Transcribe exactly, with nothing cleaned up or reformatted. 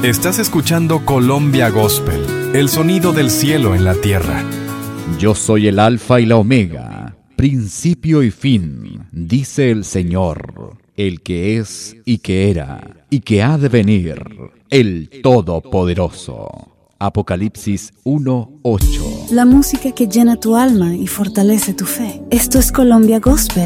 Estás escuchando Colombia Gospel, el sonido del cielo en la tierra. Yo soy el Alfa y la Omega, principio y fin, dice el Señor, el que es y que era y que ha de venir, el Todopoderoso. Apocalipsis uno ocho. La música que llena tu alma y fortalece tu fe. Esto es Colombia Gospel